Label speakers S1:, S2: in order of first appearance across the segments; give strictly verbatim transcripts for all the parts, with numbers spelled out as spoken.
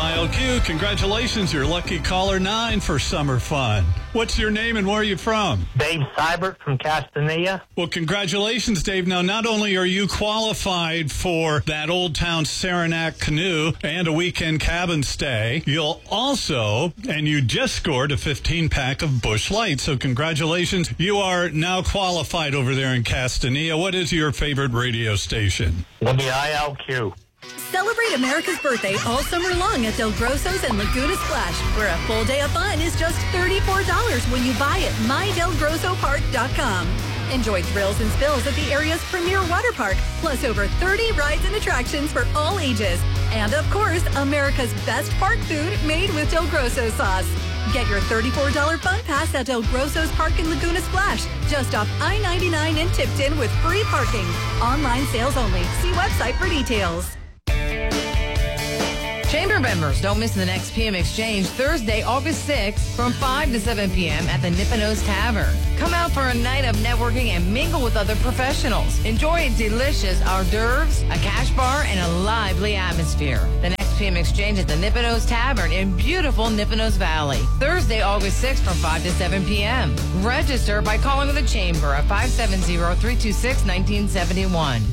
S1: I L Q. Congratulations, you're lucky caller nine for summer fun. What's your name and where are you from?
S2: Dave Seibert from Castanilla.
S1: Well, congratulations, Dave. Now, not only are you qualified for that Old Town Saranac canoe and a weekend cabin stay, you'll also, and you just scored a fifteen pack of Busch Light. So congratulations. You are now qualified over there in Castanilla. What is your favorite radio station?
S2: W I L Q.
S3: Celebrate America's birthday all summer long at Del Grosso's and Laguna Splash, where a full day of fun is just thirty-four dollars when you buy at my del grosso park dot com. Enjoy thrills and spills at the area's premier water park, plus over thirty rides and attractions for all ages. And of course, America's best park food made with Del Grosso sauce. Get your thirty-four dollars fun pass at Del Grosso's Park in Laguna Splash, just off I ninety-nine in Tipton with free parking. Online sales only. See website for details.
S4: Chamber members, don't miss the next P M Exchange Thursday, August sixth from five to seven p.m. at the Nipponos Tavern. Come out for a night of networking and mingle with other professionals. Enjoy delicious hors d'oeuvres, a cash bar, and a lively atmosphere. The next P M Exchange at the Nipponos Tavern in beautiful Nipponos Valley. Thursday, August sixth from five to seven p.m. Register by calling the Chamber at five seven zero, three two six, one nine seven one.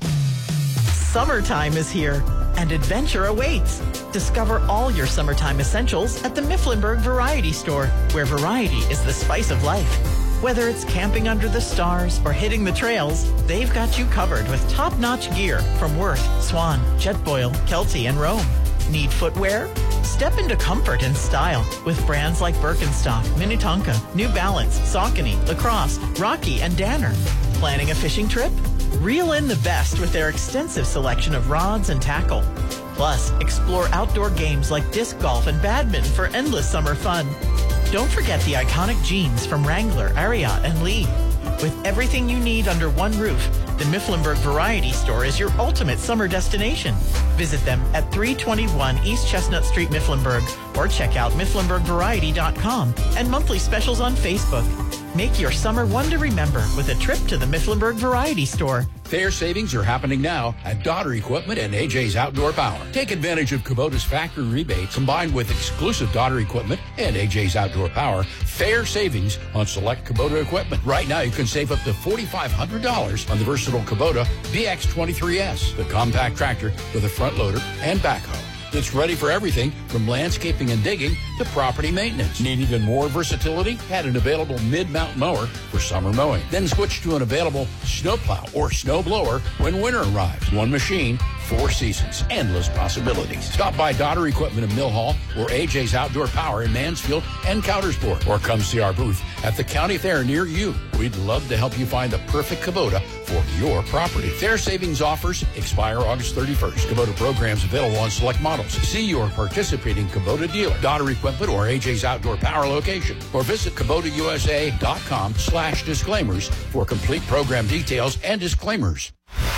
S5: Summertime is here, and adventure awaits. Discover all your summertime essentials at the Mifflinburg Variety Store, where variety is the spice of life. Whether it's camping under the stars or hitting the trails, they've got you covered with top-notch gear from Worth, Swan, Jetboil, Kelty, and Rome. Need footwear? Step into comfort and style with brands like Birkenstock, Minnetonka, New Balance, Saucony, Lacrosse, Rocky, and Danner. Planning a fishing trip? Reel in the best with their extensive selection of rods and tackle. Plus, explore outdoor games like disc golf and badminton for endless summer fun. Don't forget the iconic jeans from Wrangler, Ariat, and Lee. With everything you need under one roof, the Mifflinburg Variety Store is your ultimate summer destination. Visit them at three twenty-one East Chestnut Street, Mifflinburg, or check out mifflinburg variety dot com and monthly specials on Facebook. Make your summer one to remember with a trip to the Mifflinburg Variety Store.
S6: Fair savings are happening now at Daughter Equipment and A J's Outdoor Power. Take advantage of Kubota's factory rebates combined with exclusive Daughter Equipment and A J's Outdoor Power. Fair savings on select Kubota equipment. Right now, you can save up to four thousand five hundred dollars on the versatile Kubota B X twenty-three S, the compact tractor with a front loader and backhoe. It's ready for everything from landscaping and digging to property maintenance. Need even more versatility? Add an available mid-mount mower for summer mowing. Then switch to an available snowplow or snowblower when winter arrives. One machine, four seasons, endless possibilities. Stop by Daughter Equipment in Mill Hall or A J's Outdoor Power in Mansfield and Coudersport, or come see our booth at the county fair near you. We'd love to help you find the perfect Kubota for your property. Fair savings offers expire August thirty-first. Kubota programs available on select models. See your participating Kubota dealer, Daughter Equipment, or A J's Outdoor Power location, or visit Kubota U S A dot com slash disclaimers for complete program details and disclaimers.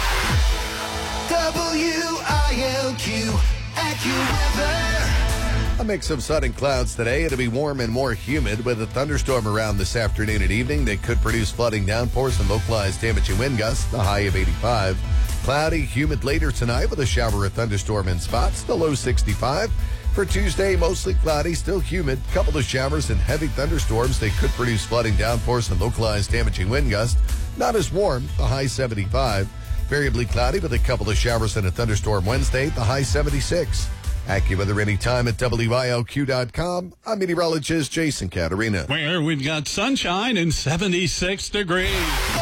S7: W I L Q AccuWeather.
S8: A mix of sun and clouds today. It'll be warm and more humid with a thunderstorm around this afternoon and evening that could produce flooding downpours and localized damaging wind gusts, the high of eighty-five. Cloudy, humid later tonight with a shower or thunderstorm in spots, the low sixty-five. For Tuesday, mostly cloudy, still humid. Couple of showers and heavy thunderstorms. They could produce flooding downpours and localized damaging wind gusts. Not as warm, the high seventy-five. Variably cloudy with a couple of showers and a thunderstorm Wednesday, the high seventy-six. AccuWeather anytime at W I L Q dot com. I'm meteorologist Jason Caterina.
S1: Where we've got sunshine and seventy-six degrees.